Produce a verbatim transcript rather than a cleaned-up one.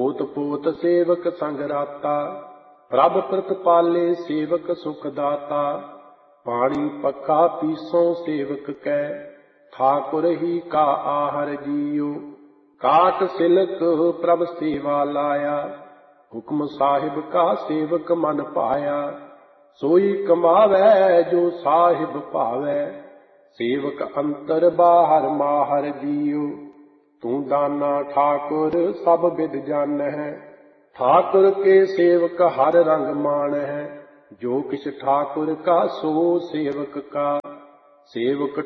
पोत पोत सेवक संग राता, प्रभ प्रतिपाले सेवक सुख दाता। पानी पक्का पीसों सेवक कै, ठाकुर ही का आहर जियो। काट सिलक प्रभ सेवा लाया, हुक्म साहिब का सेवक मन पाया। सोई कमावै जो साहिब भावै, सेवक अंतर बाहर माहर जियो। तू दाना ठाकुर सब विद जान है, ठाकुर के सेवक हर रंग मान है। जो किछ ठाकुर का सो सेवक का, सेवक